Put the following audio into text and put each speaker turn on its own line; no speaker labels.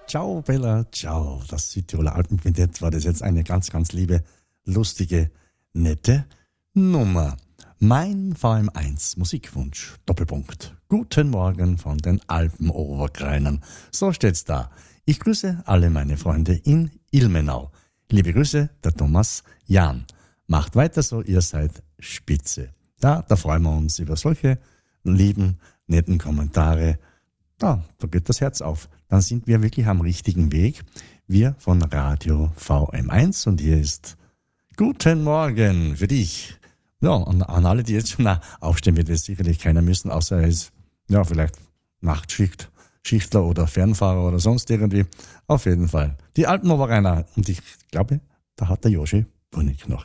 Ciao Bella, ciao. Das Südtiroler Alpenquintett war das jetzt eine ganz, ganz liebe, lustige, nette Nummer. Mein VM1 Musikwunsch, Doppelpunkt. Guten Morgen von den Alpenoberkreinern. So steht's da. Ich grüße alle meine Freunde in Ilmenau. Liebe Grüße, der Thomas Jahn. Macht weiter so, ihr seid spitze. Da freuen wir uns über solche lieben, netten Kommentare. Da geht das Herz auf. Dann sind wir wirklich am richtigen Weg. Wir von Radio VM1 und hier ist Guten Morgen für dich. Ja, und an alle, die jetzt schon aufstehen, wird es sicherlich keiner müssen, außer er ist, ja, vielleicht Schichtler oder Fernfahrer oder sonst irgendwie. Auf jeden Fall. Die Alpenoberrainer. Und ich glaube, da hat der Joshi Burnik noch